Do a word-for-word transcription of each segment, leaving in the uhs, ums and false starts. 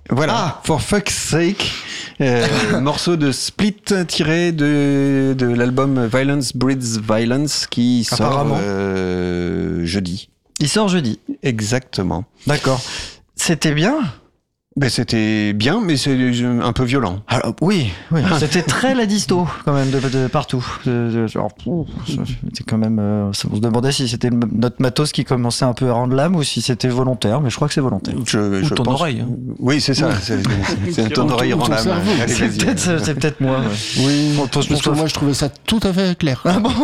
Voilà, Ah. For Fuck's Sake, euh, morceau de Split tiré de, de l'album Violence Breeds Violence qui sort Apparemment. euh, jeudi. Il sort jeudi. Exactement. D'accord. C'était bien. Ben, c'était bien, mais c'est un peu violent. Alors, oui, oui. C'était très la disto quand même de, de partout. De, de, genre, pouf, c'était quand même. Euh, on se demandait si c'était notre matos qui commençait un peu à rendre l'âme ou si c'était volontaire, mais je crois que c'est volontaire. Je, Ou je ton pense... oreille. Hein. Oui, c'est ça. C'est, c'est ton oreille Ou ton rend l'âme. cerveau. Allez, C'est vas-y. peut-être, c'est peut-être moi. Ouais. Oui, Bon, toi, je parce pense que que- moi je trouvais ça tout à fait clair. Ah bon.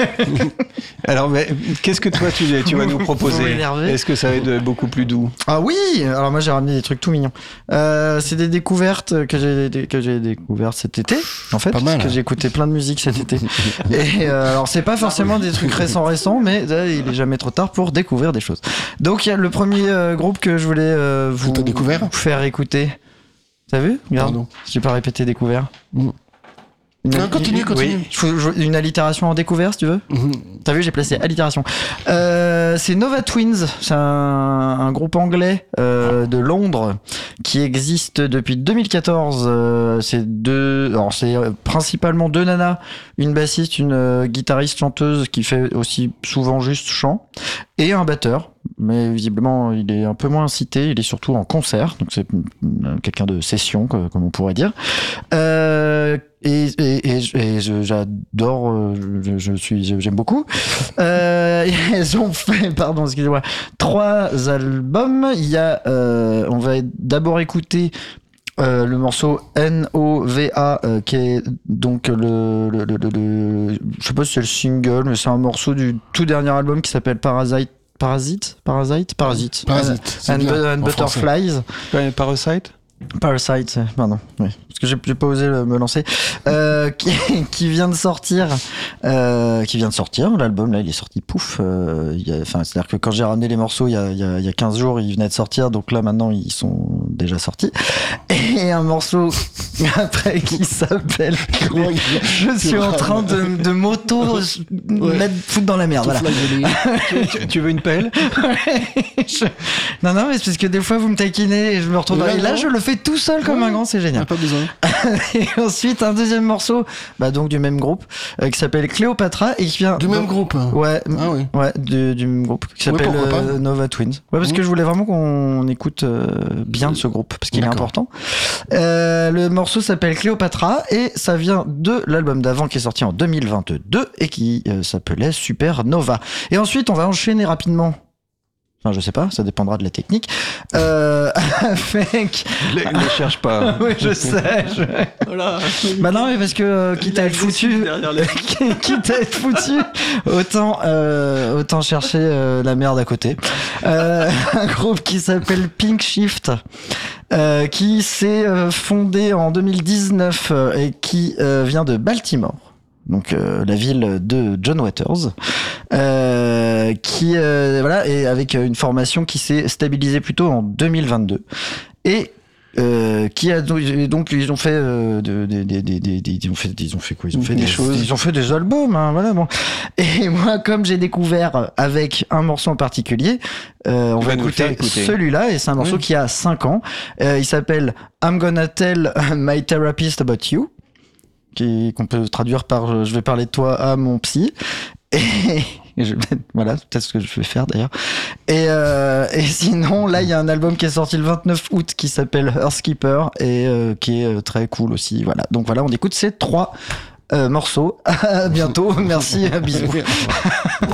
Alors, mais, qu'est-ce que toi tu, tu vas nous Vous proposer? m'énervez. Est-ce que ça va être beaucoup plus doux? Ah oui. Alors moi j'ai ramené des trucs tout mignons. Euh, c'est des découvertes que j'ai que j'ai découvertes cet été. En fait, Pas mal, parce que hein. j'ai écouté plein de musique cet été. Et euh, alors c'est pas forcément des trucs récents récents, mais euh, il est jamais trop tard pour découvrir des choses. Donc il y a le premier euh, groupe que je voulais euh, vous, t'as découvert vous faire écouter. T'as vu? Regarde, Pardon. j'ai pas répété découvert. Mm. Une- Non, continue, continue. Oui. Faut jouer une allitération en découvert si tu veux. Mhm. T'as vu, j'ai placé allitération. Euh, c'est Nova Twins, c'est un, un groupe anglais euh, de Londres qui existe depuis deux mille quatorze. Euh, c'est deux, alors c'est euh, principalement deux nanas, une bassiste, une euh, guitariste chanteuse qui fait aussi souvent juste chant, et un batteur. Mais visiblement, il est un peu moins cité. Il est surtout en concert, donc c'est euh, quelqu'un de session, que- comme on pourrait dire. Euh, et, et, et, et je- j'adore, euh, je, je suis, je- j'aime beaucoup. Euh, elles ont fait, pardon, excusez-moi, trois albums. Il y a, euh, on va d'abord écouter. Euh, le morceau N O V A euh, qui est donc le, le, le, le, le- je sais pas si c'est le single, mais c'est un morceau du tout dernier album qui s'appelle Parasite. Parasite Parasite Parasite Parasite, c'est and, bien, and en français. Butterflies. Ouais, Parasite? Parasite, c'est- pardon, oui. Parce que j'ai, j'ai pas osé le- me lancer. Euh, qui, qui vient de sortir, euh, qui vient de sortir. L'album là, il est sorti pouf. Euh, il y a- Enfin, c'est-à-dire que quand j'ai ramené les morceaux il y a, il y a, il y a quinze jours, ils venaient de sortir. Donc là, maintenant, ils sont déjà sortis. Et un morceau après qui s'appelle. Comment il- Je suis en train de, de m'auto mettre foutre dans la merde. Tout Voilà. flagellé. tu, tu veux une pelle? Je- Non, non, mais c'est parce que des fois vous me taquinez et je me retrouve. Ouais, Et là, non. je le fais tout seul comme Ouais. un grand, c'est On génial. n'a pas besoin. Et ensuite, un deuxième morceau, bah donc du même groupe, euh, qui s'appelle Cléopatra et qui vient. Du même groupe. hein. Ouais. Ah oui. Ouais, du, du même groupe qui Ouais, s'appelle pourquoi euh, pas. Nova Twins. Ouais, parce Mhm. que je voulais vraiment qu'on écoute euh, bien ce groupe parce qu'il est D'accord. important. Euh, le morceau s'appelle Cléopatra et ça vient de l'album d'avant qui est sorti en deux mille vingt-deux et qui euh, s'appelait Supernova. Et ensuite, on va enchaîner rapidement. Enfin, je sais pas, ça dépendra de la technique. Euh, avec. Ne le cherche pas. Oui, je sais. Je... Voilà. Bah non, mais parce que euh, quitte à être foutu, Derrière le... quitte à être foutu, autant euh, autant chercher euh, la merde à côté. Euh, un groupe qui s'appelle Pink Shift, euh, qui s'est euh, fondé en deux mille dix-neuf euh, et qui euh, vient de Baltimore. Donc euh, la ville de John Waters, euh, qui euh, voilà, et avec une formation qui s'est stabilisée plutôt en deux mille vingt-deux et euh, qui a donc ils ont fait euh, de, de, de, de, de- de- ils ont fait ils ont fait quoi ils ont fait Des des, choses. ils ont fait des albums, hein, voilà bon. Et moi, comme j'ai découvert avec un morceau en particulier, euh, on Tu va vas nous le faire écouter écouter. celui-là et c'est un morceau Oui. qui a cinq ans. Euh, il s'appelle I'm Gonna Tell My Therapist About You, qui qu'on peut traduire par euh, je vais parler de toi à mon psy. Et, et je, voilà, c'est peut-être ce que je vais faire d'ailleurs. Et, euh, et sinon, là, il y a un album qui est sorti le vingt-neuf août qui s'appelle Earthkeeper et euh, qui est euh, très cool aussi. Voilà. Donc voilà, on écoute ces trois euh, morceaux. À bientôt. Merci. Bisous.